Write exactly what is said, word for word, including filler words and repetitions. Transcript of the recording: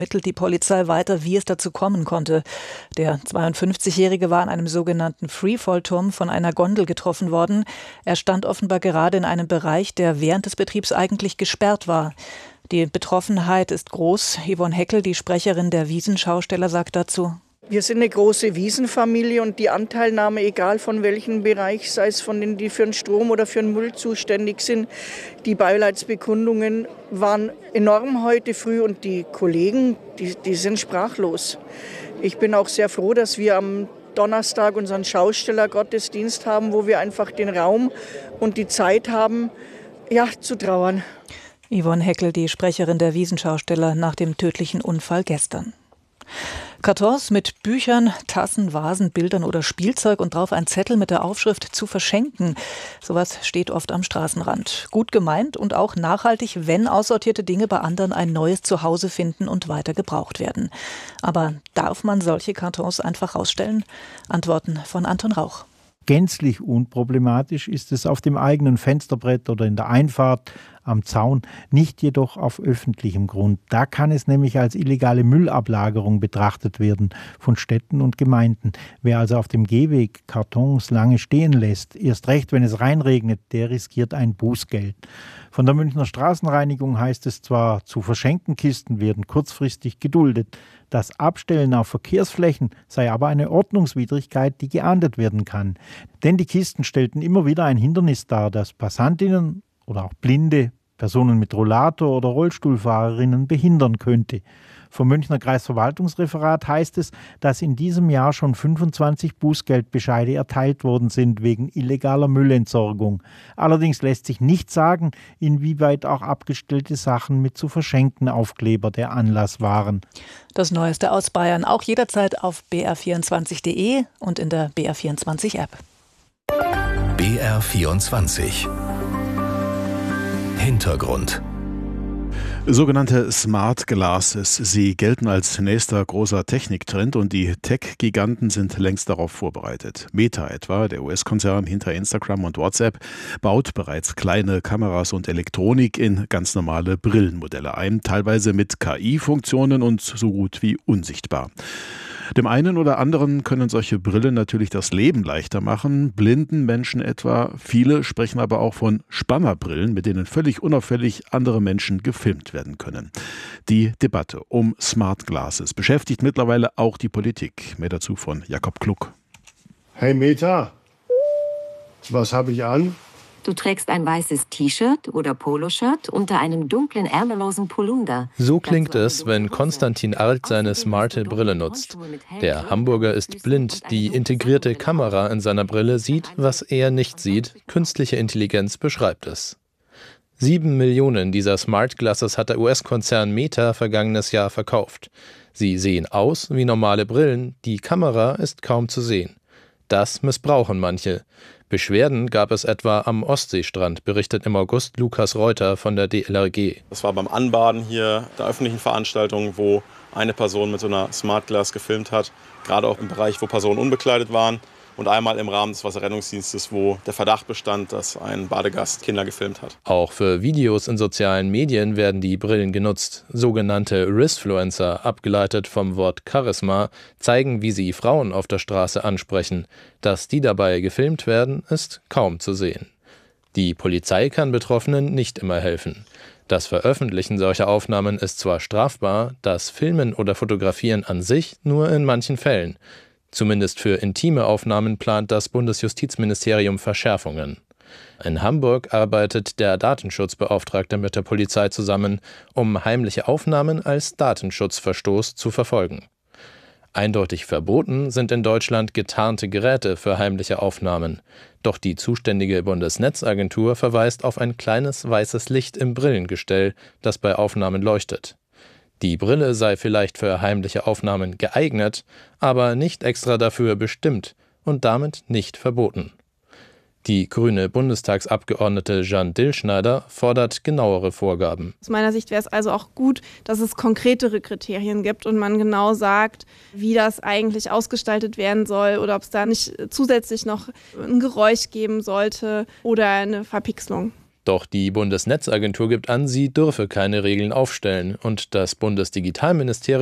Ermittelt die Polizei weiter, wie es dazu kommen konnte. Der zweiundfünfzigjährige war an einem sogenannten Freefall-Turm von einer Gondel getroffen worden. Er stand offenbar gerade in einem Bereich, der während des Betriebs eigentlich gesperrt war. Die Betroffenheit ist groß. Yvonne Heckel, die Sprecherin der Wiesenschausteller, sagt dazu: Wir sind eine große Wiesenfamilie und die Anteilnahme, egal von welchem Bereich, sei es von denen, die für den Strom oder für den Müll zuständig sind, die Beileidsbekundungen waren enorm heute früh und die Kollegen, die, die sind sprachlos. Ich bin auch sehr froh, dass wir am Donnerstag unseren Schaustellergottesdienst haben, wo wir einfach den Raum und die Zeit haben, ja, zu trauern. Yvonne Heckel, die Sprecherin der Wiesenschausteller nach dem tödlichen Unfall gestern. Kartons mit Büchern, Tassen, Vasen, Bildern oder Spielzeug und drauf ein Zettel mit der Aufschrift "zu verschenken". Sowas steht oft am Straßenrand. Gut gemeint und auch nachhaltig, wenn aussortierte Dinge bei anderen ein neues Zuhause finden und weiter gebraucht werden. Aber darf man solche Kartons einfach rausstellen? Antworten von Anton Rauch. Gänzlich unproblematisch ist es auf dem eigenen Fensterbrett oder in der Einfahrt, am Zaun, nicht jedoch auf öffentlichem Grund. Da kann es nämlich als illegale Müllablagerung betrachtet werden von Städten und Gemeinden. Wer also auf dem Gehweg Kartons lange stehen lässt, erst recht, wenn es reinregnet, der riskiert ein Bußgeld. Von der Münchner Straßenreinigung heißt es zwar, zu verschenken Kisten werden kurzfristig geduldet. Das Abstellen auf Verkehrsflächen sei aber eine Ordnungswidrigkeit, die geahndet werden kann. Denn die Kisten stellten immer wieder ein Hindernis dar, das Passantinnen oder auch Blinde, Personen mit Rollator oder Rollstuhlfahrerinnen behindern könnte. Vom Münchner Kreisverwaltungsreferat heißt es, dass in diesem Jahr schon fünfundzwanzig Bußgeldbescheide erteilt worden sind wegen illegaler Müllentsorgung. Allerdings lässt sich nicht sagen, inwieweit auch abgestellte Sachen mit zu verschenken Aufkleber der Anlass waren. Das Neueste aus Bayern auch jederzeit auf b r vierundzwanzig punkt d e und in der B R vierundzwanzig App. B R vierundzwanzig Hintergrund. Sogenannte Smart Glasses. Sie gelten als nächster großer Techniktrend und die Tech-Giganten sind längst darauf vorbereitet. Meta etwa, der U S-Konzern hinter Instagram und WhatsApp, baut bereits kleine Kameras und Elektronik in ganz normale Brillenmodelle ein, teilweise mit K I-Funktionen und so gut wie unsichtbar. Dem einen oder anderen können solche Brillen natürlich das Leben leichter machen, blinden Menschen etwa. Viele sprechen aber auch von Spannerbrillen, mit denen völlig unauffällig andere Menschen gefilmt werden können. Die Debatte um Smart Glasses beschäftigt mittlerweile auch die Politik. Mehr dazu von Jakob Kluck. Hey Meta, was habe ich an? Du trägst ein weißes T-Shirt oder Poloshirt unter einem dunklen, ärmellosen Polunder. So klingt es, wenn Konstantin Arlt seine smarte Brille nutzt. Der Hamburger ist blind. Die integrierte Kamera in seiner Brille sieht, was er nicht sieht. Künstliche Intelligenz beschreibt es. Sieben Millionen dieser Smart Glasses hat der U S-Konzern Meta vergangenes Jahr verkauft. Sie sehen aus wie normale Brillen, die Kamera ist kaum zu sehen. Das missbrauchen manche. Beschwerden gab es etwa am Ostseestrand, berichtet im August Lukas Reuter von der D L R G. Das war beim Anbaden hier der öffentlichen Veranstaltung, wo eine Person mit so einer Smart Glass gefilmt hat. Gerade auch im Bereich, wo Personen unbekleidet waren. Und einmal im Rahmen des Wasserrettungsdienstes, wo der Verdacht bestand, dass ein Badegast Kinder gefilmt hat. Auch für Videos in sozialen Medien werden die Brillen genutzt. Sogenannte Risfluencer, abgeleitet vom Wort Charisma, zeigen, wie sie Frauen auf der Straße ansprechen. Dass die dabei gefilmt werden, ist kaum zu sehen. Die Polizei kann Betroffenen nicht immer helfen. Das Veröffentlichen solcher Aufnahmen ist zwar strafbar, das Filmen oder Fotografieren an sich nur in manchen Fällen. Zumindest für intime Aufnahmen plant das Bundesjustizministerium Verschärfungen. In Hamburg arbeitet der Datenschutzbeauftragte mit der Polizei zusammen, um heimliche Aufnahmen als Datenschutzverstoß zu verfolgen. Eindeutig verboten sind in Deutschland getarnte Geräte für heimliche Aufnahmen. Doch die zuständige Bundesnetzagentur verweist auf ein kleines weißes Licht im Brillengestell, das bei Aufnahmen leuchtet. Die Brille sei vielleicht für heimliche Aufnahmen geeignet, aber nicht extra dafür bestimmt und damit nicht verboten. Die grüne Bundestagsabgeordnete Jeanne Dillschneider fordert genauere Vorgaben. Aus meiner Sicht wäre es also auch gut, dass es konkretere Kriterien gibt und man genau sagt, wie das eigentlich ausgestaltet werden soll oder ob es da nicht zusätzlich noch ein Geräusch geben sollte oder eine Verpixelung. Doch die Bundesnetzagentur gibt an, sie dürfe keine Regeln aufstellen und das Bundesdigitalministerium